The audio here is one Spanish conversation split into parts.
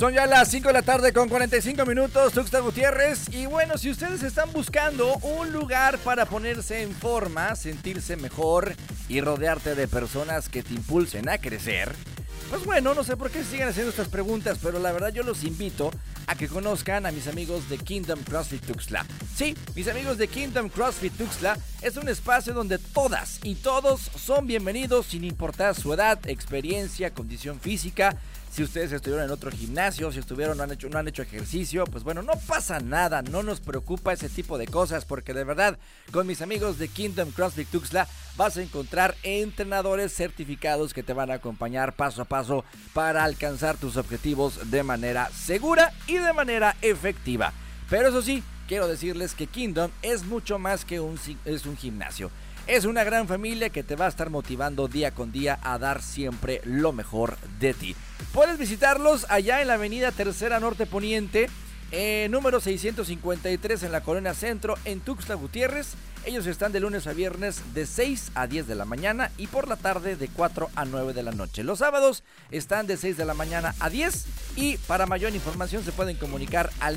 Son ya las 5 de la tarde con 45 minutos, Tuxtla Gutiérrez. Y bueno, si ustedes están buscando un lugar para ponerse en forma, sentirse mejor y rodearte de personas que te impulsen a crecer, pues bueno, no sé por qué siguen haciendo estas preguntas, pero la verdad yo los invito a que conozcan a mis amigos de Kingdom CrossFit Tuxtla. Sí, mis amigos de Kingdom CrossFit Tuxtla es un espacio donde todas y todos son bienvenidos sin importar su edad, experiencia, condición física. Si ustedes estuvieron en otro gimnasio, si estuvieron no han hecho ejercicio, pues bueno, no pasa nada, no nos preocupa ese tipo de cosas, porque de verdad, con mis amigos de Kingdom CrossFit Tuxtla vas a encontrar entrenadores certificados que te van a acompañar paso a paso para alcanzar tus objetivos de manera segura y de manera efectiva. Pero eso sí, quiero decirles que Kingdom es mucho más que un gimnasio. Es una gran familia que te va a estar motivando día con día a dar siempre lo mejor de ti. Puedes visitarlos allá en la avenida Tercera Norte Poniente, número 653 en la Colonia Centro, en Tuxtla Gutiérrez. Ellos están de lunes a viernes de 6 a 10 de la mañana y por la tarde de 4 a 9 de la noche. Los sábados están de 6 de la mañana a 10 y para mayor información se pueden comunicar al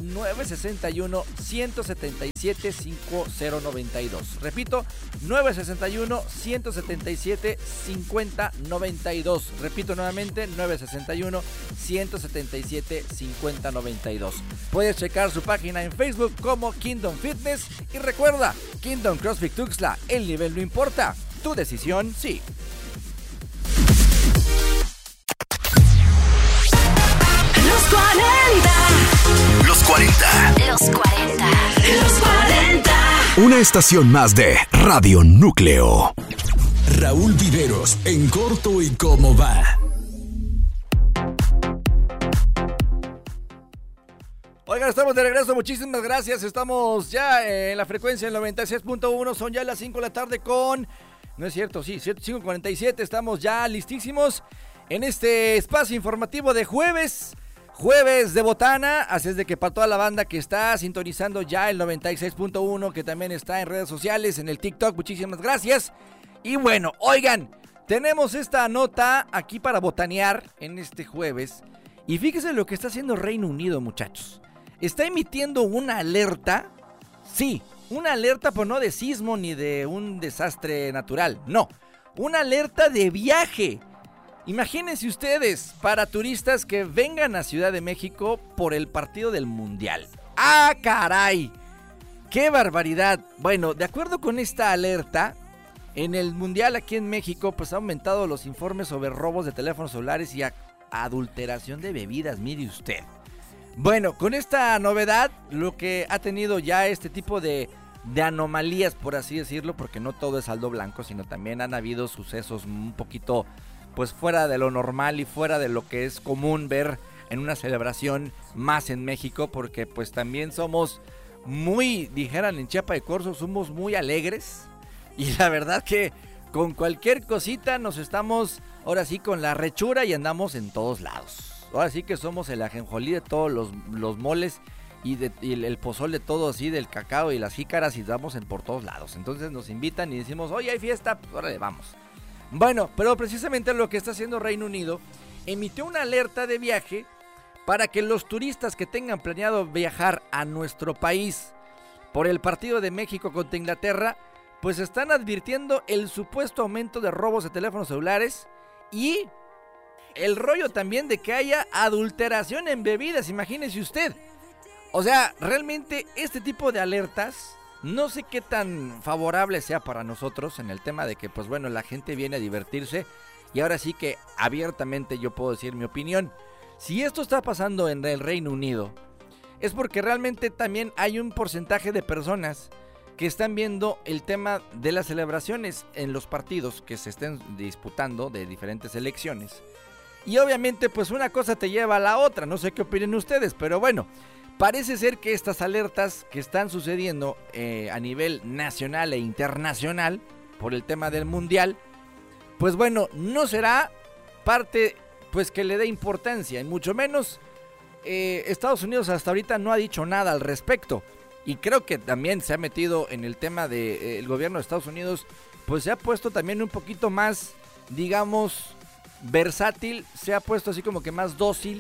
961-177-5092. Repito, 961-177-5092. Repito nuevamente, 961-177-5092. Puedes checar su página en Facebook como Kingdom Fitness y recuerda, Kingdom CrossFit Tuxtla, el nivel no importa, tu decisión sí. Los 40. Los 40. Los 40. Los 40. Una estación más de Radio Núcleo. Raúl Viveros en corto y cómo va. Oigan, estamos de regreso, muchísimas gracias. Estamos ya en la frecuencia del 96.1, son ya las 5 de la tarde con... No es cierto, sí, 5:47, estamos ya listísimos en este espacio informativo de jueves de botana. Así es de que para toda la banda que está sintonizando ya el 96.1, que también está en redes sociales, en el TikTok, muchísimas gracias. Y bueno, oigan, tenemos esta nota aquí para botanear en este jueves. Y fíjense lo que está haciendo Reino Unido, muchachos. Está emitiendo una alerta, sí, una alerta, pero no de sismo ni de un desastre natural, no, una alerta de viaje. Imagínense ustedes, para turistas que vengan a Ciudad de México por el partido del Mundial. ¡Ah, caray! ¡Qué barbaridad! Bueno, de acuerdo con esta alerta, en el Mundial aquí en México, pues ha aumentado los informes sobre robos de teléfonos celulares y adulteración de bebidas, mire usted. Bueno, con esta novedad, lo que ha tenido ya este tipo de anomalías, por así decirlo, porque no todo es saldo blanco, sino también han habido sucesos un poquito, pues fuera de lo normal y fuera de lo que es común ver en una celebración más en México, porque pues también somos muy, dijeran en Chiapa de Corzo, somos muy alegres y la verdad que con cualquier cosita nos estamos, ahora sí, con la rechura y andamos en todos lados. Ahora sí que somos el ajenjolí de todos los moles y el pozol de todo así, del cacao y las jícaras, y damos por todos lados. Entonces nos invitan y decimos, oye, hay fiesta, pues órale, vamos. Bueno, pero precisamente lo que está haciendo Reino Unido, emitió una alerta de viaje para que los turistas que tengan planeado viajar a nuestro país por el partido de México contra Inglaterra, pues están advirtiendo el supuesto aumento de robos de teléfonos celulares y el rollo también de que haya adulteración en bebidas, imagínese usted. O sea, realmente este tipo de alertas, no sé qué tan favorable sea para nosotros en el tema de que, pues bueno, la gente viene a divertirse. Y ahora sí que abiertamente yo puedo decir mi opinión. Si esto está pasando en el Reino Unido, es porque realmente también hay un porcentaje de personas que están viendo el tema de las celebraciones en los partidos que se estén disputando de diferentes elecciones. Y obviamente pues una cosa te lleva a la otra, no sé qué opinen ustedes, pero bueno, parece ser que estas alertas que están sucediendo a nivel nacional e internacional por el tema del Mundial, pues bueno, no será parte pues que le dé importancia, y mucho menos Estados Unidos hasta ahorita no ha dicho nada al respecto. Y creo que también se ha metido en el tema del gobierno de Estados Unidos, pues se ha puesto también un poquito más, digamos, versátil, se ha puesto así como que más dócil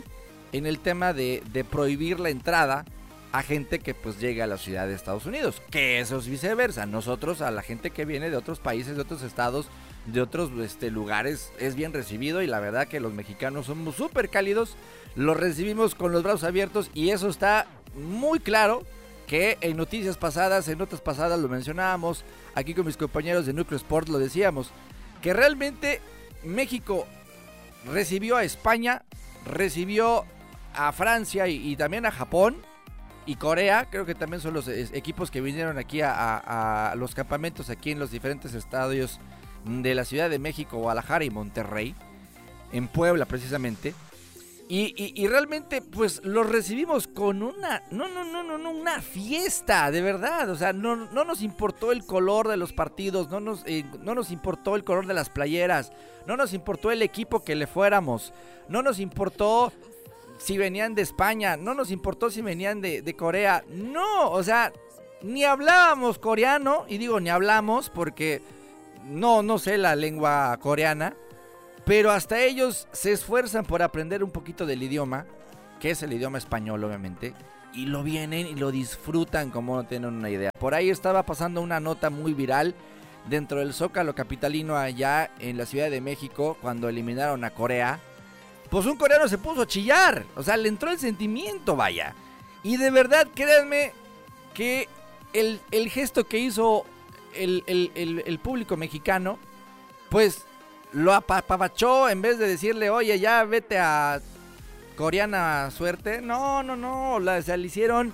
en el tema de prohibir la entrada a gente que pues llegue a la ciudad de Estados Unidos, que eso es viceversa. Nosotros a la gente que viene de otros países, de otros estados, de otros lugares es bien recibido, y la verdad que los mexicanos somos súper cálidos, los recibimos con los brazos abiertos, y eso está muy claro, que en noticias pasadas, en notas pasadas lo mencionábamos, aquí con mis compañeros de Núcleo Sport lo decíamos, que realmente México recibió a España, recibió a Francia y también a Japón y Corea. Creo que también son los equipos que vinieron aquí a los campamentos aquí en los diferentes estadios de la Ciudad de México, Guadalajara y Monterrey, en Puebla precisamente. Y realmente pues los recibimos con una fiesta, de verdad. O sea, no nos importó el color de los partidos, no nos importó el color de las playeras, no nos importó el equipo que le fuéramos, no nos importó si venían de España, no nos importó si venían de Corea. No, o sea, ni hablábamos coreano, y digo ni hablamos porque no sé la lengua coreana, pero hasta ellos se esfuerzan por aprender un poquito del idioma, que es el idioma español obviamente, y lo vienen y lo disfrutan como no tienen una idea. Por ahí estaba pasando una nota muy viral dentro del Zócalo capitalino allá en la Ciudad de México cuando eliminaron a Corea. Pues un coreano se puso a chillar, o sea, le entró el sentimiento, vaya. Y de verdad, créanme que el gesto que hizo el público mexicano, pues lo apapachó en vez de decirle, oye, ya vete a coreana suerte. No, o sea, le hicieron,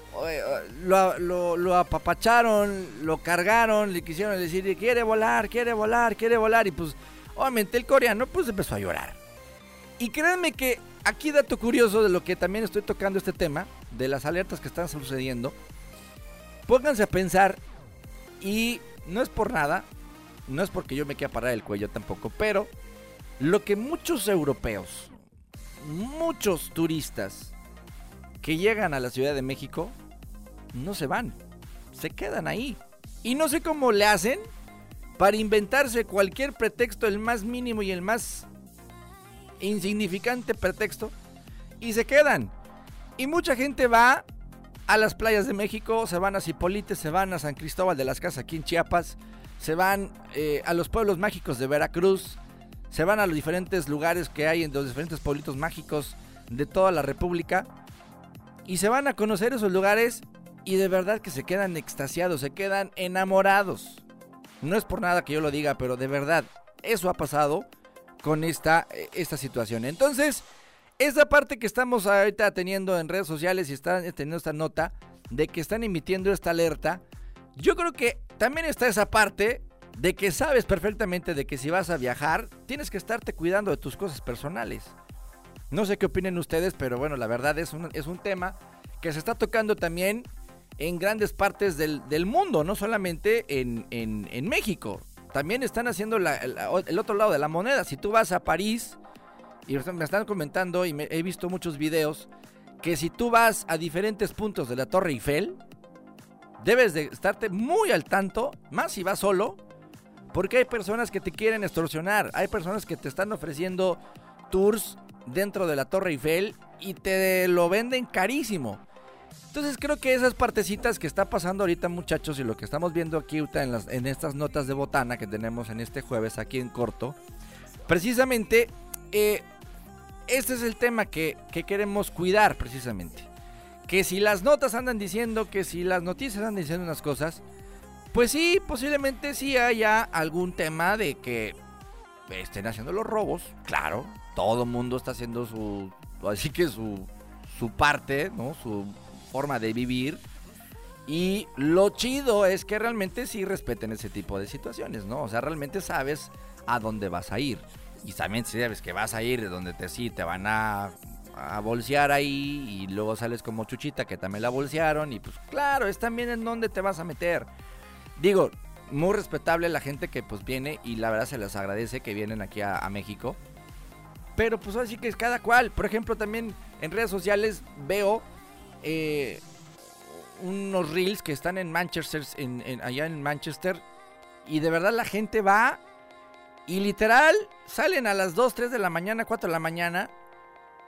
lo apapacharon, lo cargaron, le quisieron decir, quiere volar, y pues obviamente el coreano pues empezó a llorar. Y créanme que aquí dato curioso de lo que también estoy tocando este tema, de las alertas que están sucediendo, pónganse a pensar, y no es por nada, no es porque yo me quiera parar el cuello tampoco, pero lo que muchos europeos, muchos turistas que llegan a la Ciudad de México, no se van, se quedan ahí. Y no sé cómo le hacen para inventarse cualquier pretexto, el más mínimo y el más insignificante pretexto, y se quedan. Y mucha gente va a las playas de México, se van a Zipolite, se van a San Cristóbal de las Casas aquí en Chiapas, se van a los pueblos mágicos de Veracruz, se van a los diferentes lugares que hay en los diferentes pueblitos mágicos de toda la República, y se van a conocer esos lugares, y de verdad que se quedan extasiados, se quedan enamorados. No es por nada que yo lo diga, pero de verdad eso ha pasado con esta situación. Entonces, esa parte que estamos ahorita teniendo en redes sociales y están teniendo esta nota de que están emitiendo esta alerta, yo creo que también está esa parte de que sabes perfectamente de que si vas a viajar, tienes que estarte cuidando de tus cosas personales. No sé qué opinen ustedes, pero bueno, la verdad es un tema que se está tocando también en grandes partes del mundo, no solamente en México. También están haciendo el otro lado de la moneda. Si tú vas a París, y me están comentando, y he visto muchos videos, que si tú vas a diferentes puntos de la Torre Eiffel, debes de estarte muy al tanto, más si vas solo, porque hay personas que te quieren extorsionar, hay personas que te están ofreciendo tours dentro de la Torre Eiffel y te lo venden carísimo. Entonces creo que esas partecitas que está pasando ahorita, muchachos, y lo que estamos viendo aquí en estas notas de botana que tenemos en este jueves aquí en corto, precisamente este es el tema que queremos cuidar precisamente. Que si las notas andan diciendo, que si las noticias andan diciendo unas cosas, pues sí, posiblemente sí haya algún tema de que estén haciendo los robos. Claro, todo el mundo está haciendo su parte, ¿no? Su forma de vivir, y lo chido es que realmente sí respeten ese tipo de situaciones, ¿no? O sea, realmente sabes a dónde vas a ir, y también sabes que vas a ir de donde te van a bolsear ahí, y luego sales como Chuchita que también la bolsearon, y pues claro, es también en dónde te vas a meter. Digo, muy respetable la gente que pues viene, y la verdad se les agradece que vienen aquí a México, pero pues así que es cada cual. Por ejemplo, también en redes sociales veo unos reels que están en Manchester, allá en Manchester, y de verdad la gente va y literal salen a las 2, 3 de la mañana, 4 de la mañana,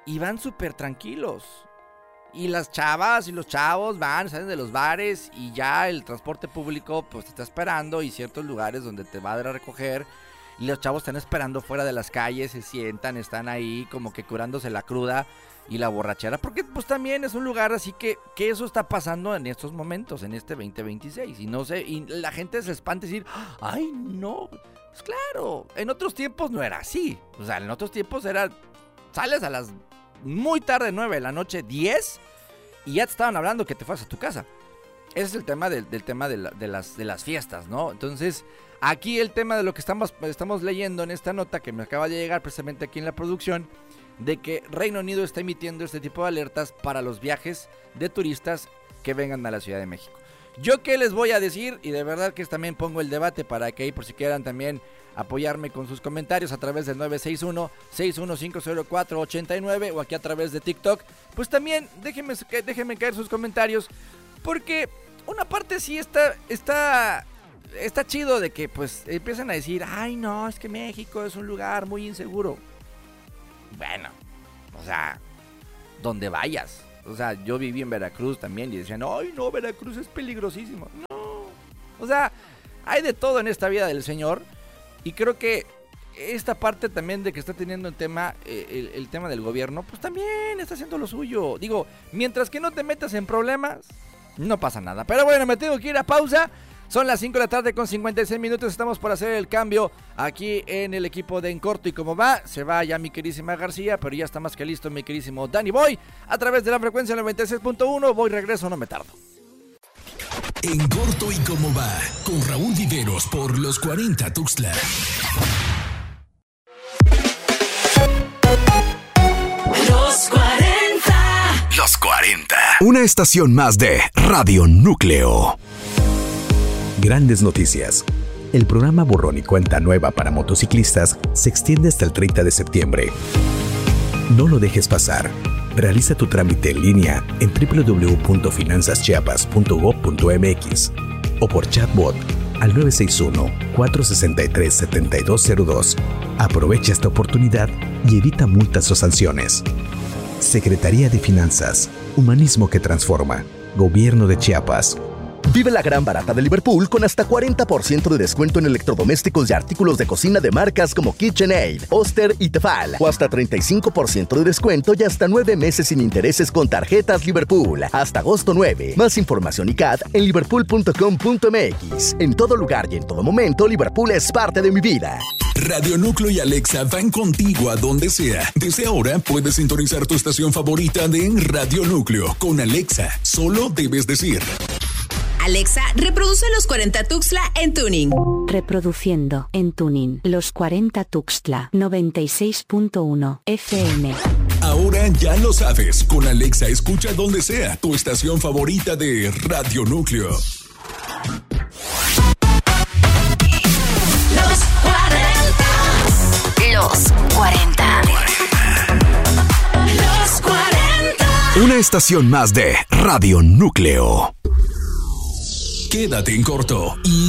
y van súper tranquilos. Y las chavas y los chavos salen de los bares y ya el transporte público pues te está esperando y ciertos lugares donde te va a dar a recoger. Y los chavos están esperando fuera de las calles, se sientan, están ahí como que curándose la cruda y la borrachera. Porque pues también es un lugar así que eso está pasando en estos momentos, en este 2026. Y no sé, y la gente se espanta y decir, ¡ay, no! Pues claro, en otros tiempos no era así. O sea, en otros tiempos sales a las muy tarde, 9 de la noche, 10, y ya te estaban hablando que te fueras a tu casa. Ese es el tema del tema de las fiestas, ¿no? Entonces, aquí el tema de lo que estamos leyendo en esta nota que me acaba de llegar precisamente aquí en la producción, de que Reino Unido está emitiendo este tipo de alertas para los viajes de turistas que vengan a la Ciudad de México. ¿Yo qué les voy a decir? Y de verdad que también pongo el debate para que ahí por si quieran también apoyarme con sus comentarios a través del 961-6150489 o aquí a través de TikTok. Pues también déjenme caer sus comentarios, porque una parte sí está chido de que pues empiezan a decir, ay no, es que México es un lugar muy inseguro. Bueno, o sea, donde vayas. O sea, yo viví en Veracruz también y decían, ay no, Veracruz es peligrosísimo. No, o sea, hay de todo en esta vida del Señor. Y creo que esta parte también de que está teniendo el tema del gobierno, pues también está haciendo lo suyo. Digo, mientras que no te metas en problemas, no pasa nada. Pero bueno, me tengo que ir a pausa. Son las 5 de la tarde con 56 minutos. Estamos por hacer el cambio aquí en el equipo de En Corto y Cómo Va. Se va ya mi queridísima García, pero ya está más que listo mi queridísimo Danny Boy. A través de la frecuencia 96.1. Voy, regreso, no me tardo. En Corto y Cómo Va, con Raúl Viveros por los 40 Tuxtla. Los 40. Los 40. Una estación más de Radio Núcleo. Grandes noticias. El programa Borrón y Cuenta Nueva para motociclistas se extiende hasta el 30 de septiembre. No lo dejes pasar. Realiza tu trámite en línea en www.finanzaschiapas.gov.mx o por chatbot al 961-463-7202. Aprovecha esta oportunidad y evita multas o sanciones. Secretaría de Finanzas, Humanismo que Transforma, Gobierno de Chiapas. Vive la gran barata de Liverpool con hasta 40% de descuento en electrodomésticos y artículos de cocina de marcas como KitchenAid, Oster y Tefal. O hasta 35% de descuento y hasta 9 meses sin intereses con tarjetas Liverpool. Hasta agosto 9. Más información y CAT en liverpool.com.mx. En todo lugar y en todo momento, Liverpool es parte de mi vida. Radio Núcleo y Alexa van contigo a donde sea. Desde ahora puedes sintonizar tu estación favorita de Radio Núcleo con Alexa. Solo debes decir: Alexa, reproduce los 40 Tuxtla en tuning. Reproduciendo en tuning los 40 Tuxtla 96.1 FM. Ahora ya lo sabes, con Alexa escucha donde sea tu estación favorita de Radio Núcleo. Los 40. Los 40. Los 40. Una estación más de Radio Núcleo. Quédate en corto y